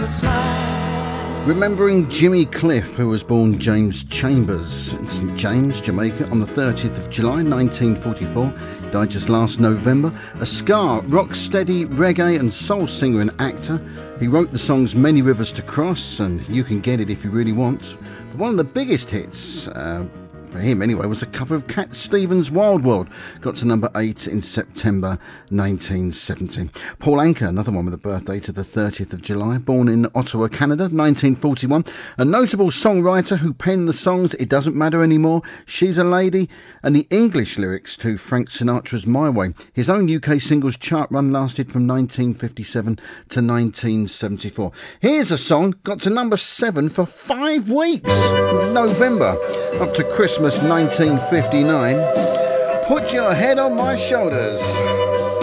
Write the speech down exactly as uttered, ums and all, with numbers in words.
Remembering Jimmy Cliff, who was born James Chambers in Saint James, Jamaica, on the thirtieth of July nineteen forty-four, died just last November. A ska, rock-steady, reggae and soul singer and actor. He wrote the songs Many Rivers to Cross and You Can Get It If You Really Want. But one of the biggest hits, uh, for him anyway, was a cover of Cat Stevens' Wild World. Got to number eight in September nineteen seventy. Paul Anka, another one with a birthday to the thirtieth of July, born in Ottawa, Canada, nineteen forty-one. A notable songwriter who penned the songs It Doesn't Matter Anymore, She's a Lady, and the English lyrics to Frank Sinatra's My Way. His own U K singles chart run lasted from nineteen fifty-seven to nineteen seventy-four. Here's a song got to number seven for five weeks, from November up to Christmas nineteen fifty-nine. Put Your Head on My Shoulders.